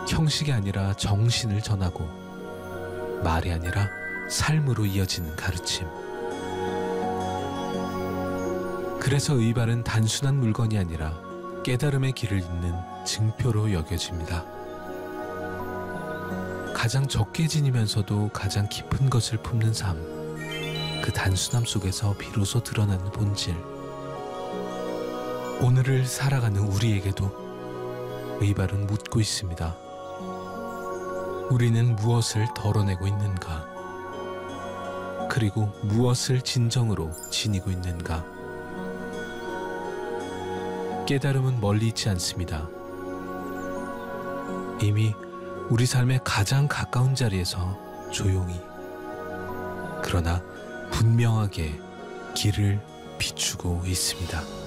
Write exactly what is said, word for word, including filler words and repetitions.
형식이 아니라 정신을 전하고 말이 아니라 삶으로 이어지는 가르침. 그래서 의발은 단순한 물건이 아니라 깨달음의 길을 잇는 증표로 여겨집니다. 가장 적게 지니면서도 가장 깊은 것을 품는 삶, 그 단순함 속에서 비로소 드러나는 본질. 오늘을 살아가는 우리에게도 의발은 묻고 있습니다. 우리는 무엇을 덜어내고 있는가? 그리고 무엇을 진정으로 지니고 있는가? 깨달음은 멀리 있지 않습니다. 이미 우리 삶의 가장 가까운 자리에서 조용히, 그러나 분명하게 길을 비추고 있습니다.